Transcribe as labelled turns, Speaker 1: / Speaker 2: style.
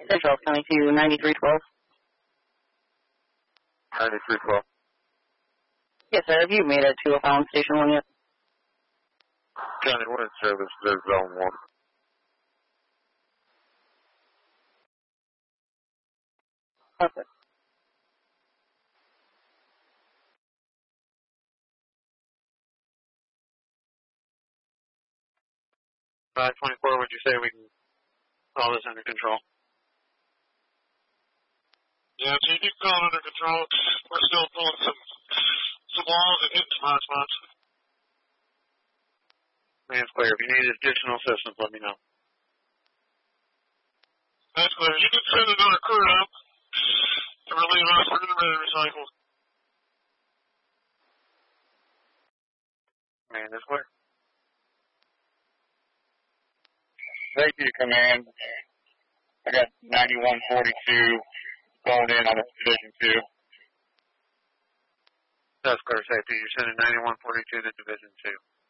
Speaker 1: Central coming to 9312.
Speaker 2: 9312.
Speaker 1: Yes, sir. Have you made it to a phone station 1 yet?
Speaker 2: County 1 service, there's zone 1.
Speaker 1: Okay.
Speaker 2: 524, would you say we can call this under control?
Speaker 3: Yeah, so you can call it under control. We're still pulling some walls and hitting some hot spots.
Speaker 2: Man's clear. If you need additional assistance, let me know.
Speaker 3: That's clear. You can send another crew up to relieve us. We're going to ready to recycle.
Speaker 2: Man, that's clear. Safety to command. I got 9142 going in on Division 2. That's clear, safety. You're sending 9142 to Division 2.